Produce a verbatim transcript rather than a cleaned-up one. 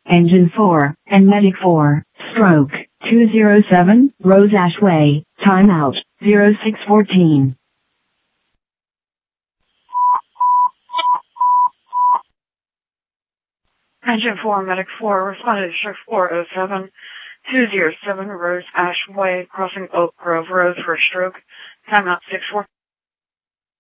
Engine four, and Medic four, stroke, two oh seven, Rose Ash Way, timeout, zero six fourteen. Engine four, Medic four, responded to stroke four oh seven, two oh seven, Rose Ash Way, crossing Oak Grove Road for a stroke, timeout six four.